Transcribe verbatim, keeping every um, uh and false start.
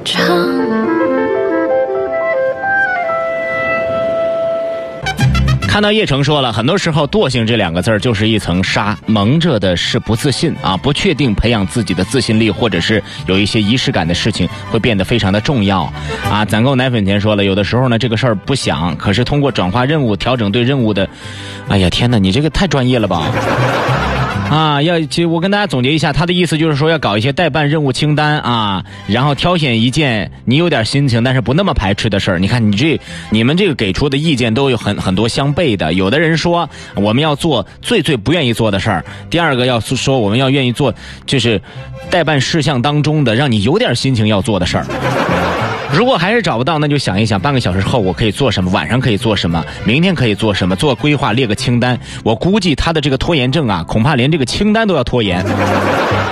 长。 看到叶成说了，很多时候惰性这两个字儿就是一层纱，蒙着的是不自信啊，不确定培养自己的自信力，或者是有一些仪式感的事情会变得非常的重要啊。攒够奶粉钱说了，有的时候呢这个事儿不想，可是通过转化任务调整对任务的，哎呀天哪，你这个太专业了吧。啊，要其实我跟大家总结一下，他的意思就是说要搞一些代办任务清单啊，然后挑选一件你有点心情但是不那么排斥的事儿。你看你这你们这个给出的意见都有很很多相悖的，有的人说我们要做最最不愿意做的事儿，第二个要说我们要愿意做就是代办事项当中的让你有点心情要做的事儿。如果还是找不到，那就想一想半个小时后我可以做什么，晚上可以做什么，明天可以做什么，做规划，列个清单。我估计他的这个拖延症啊，恐怕连这个清单都要拖延。